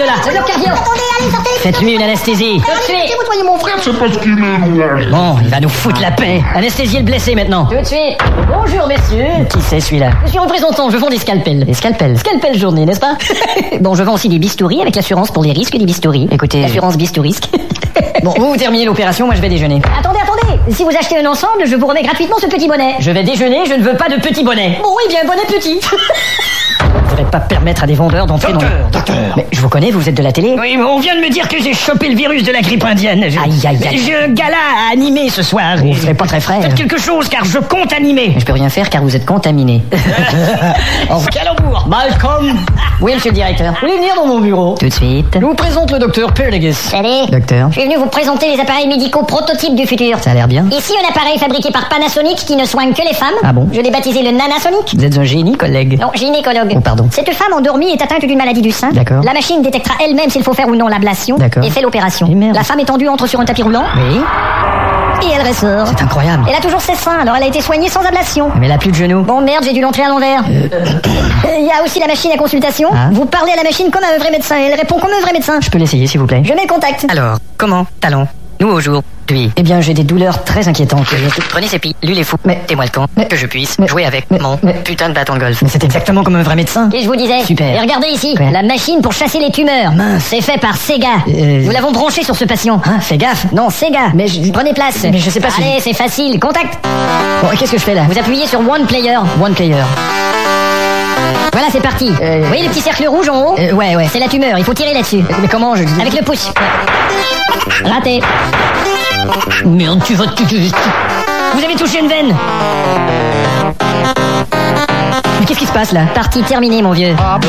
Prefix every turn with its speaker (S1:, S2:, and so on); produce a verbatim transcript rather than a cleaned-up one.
S1: là.
S2: Le bloc cardio. Attendez, allez, sortez.
S1: Faites-lui une anesthésie.
S2: Tout de suite. Vous soyez mon frère.
S3: C'est parce qu'il est loin.
S1: Bon, il va nous foutre la paix. Anesthésiez le blessé maintenant.
S2: Tout de suite. Bonjour, messieurs.
S1: Qui c'est celui-là?
S2: Monsieur représentant, je vends des scalpels.
S1: Des scalpels.
S2: Scalpel journée, n'est-ce pas? Bon, je vends aussi des bistouris avec l'assurance pour les risques des bistouris.
S1: Écoutez...
S2: Assurance bistourisque.
S1: Bon, vous, vous terminez l'opération, moi je vais déjeuner.
S2: Attendez, attendez. Si vous achetez un ensemble, je vous remets gratuitement ce petit bonnet.
S1: Je vais déjeuner, je ne veux pas de petit bonnet.
S2: Bon, eh bien, bonnet petit.
S1: Je voudrais pas permettre à des vendeurs d'entrer dans...
S3: Docteur, docteur.
S1: Mais je vous connais, vous êtes de la télé?
S4: Oui, mais on vient de me dire que j'ai chopé le virus de la grippe indienne. Je-
S1: Aïe, aïe, aïe.
S4: J'ai un gala à animer ce soir.
S1: Vous serez pas très frais.
S4: Faites quelque chose, car je compte animer.
S1: Mais je peux rien faire car vous êtes contaminé.
S4: En calembour.
S1: Malcolm. Oui, monsieur le directeur. Vous voulez venir dans mon bureau? Tout de suite. Je vous présente le docteur Perdigus.
S2: Allez.
S1: Docteur.
S2: Je suis venu vous présenter les appareils médicaux prototypes du futur.
S1: Ça a l'air bien.
S2: Ici, un appareil fabriqué par Panasonic qui ne soigne que les femmes.
S1: Ah bon?
S2: Je l'ai baptisé le Nanasonic.
S1: Vous êtes un génie, collègue.
S2: Non, gynécologue.
S1: Oh, pardon.
S2: Cette femme endormie est atteinte d'une maladie du sein.
S1: D'accord.
S2: La machine détectera elle-même s'il faut faire ou non l'ablation.
S1: D'accord.
S2: Et fait l'opération.
S1: Et merde.
S2: La femme étendue entre sur un tapis roulant.
S1: Oui.
S2: Et elle ressort.
S1: C'est incroyable.
S2: Elle a toujours ses seins, alors elle a été soignée sans ablation.
S1: Mais elle a plus de genoux.
S2: Bon merde, j'ai dû l'entrer à l'envers. Il y a aussi la machine à consultation.
S1: Ah.
S2: Vous parlez à la machine comme à un vrai médecin. Elle répond comme un vrai médecin.
S1: Je peux l'essayer, s'il vous plaît.
S2: Je mets le contact.
S1: Alors, comment allons-nous aujourd'hui? Eh bien, j'ai des douleurs très inquiétantes. Prenez ces pilules et fous. Mais mettez-moi le camp. Que je puisse jouer avec mon putain de bâton de golf. Mais c'est exactement comme un vrai médecin.
S2: Et je vous disais.
S1: Super.
S2: Et regardez ici,
S1: Quoi?
S2: la machine pour chasser les tumeurs.
S1: Mince.
S2: C'est fait par Sega.
S1: Euh,
S2: Nous l'avons branché sur ce patient.
S1: Hein, fais gaffe.
S2: Non, Sega.
S1: Mais je-
S2: Prenez place.
S1: Mais je sais pas si-
S2: Allez, c'est facile. Contact.
S1: Bon, et qu'est-ce que je fais là?
S2: Vous appuyez sur One Player.
S1: One player.
S2: Voilà, c'est parti.
S1: Euh,
S2: Vous voyez le petit cercle rouge en haut?
S1: Euh, ouais, ouais.
S2: C'est la tumeur. Il faut tirer là-dessus.
S1: Mais comment je...
S2: Avec le pouce. Raté.
S4: Merde, tu vas... Tu, tu- Vous avez touché une veine.
S1: Mais qu'est-ce qui se passe là?
S2: Partie terminée, mon vieux.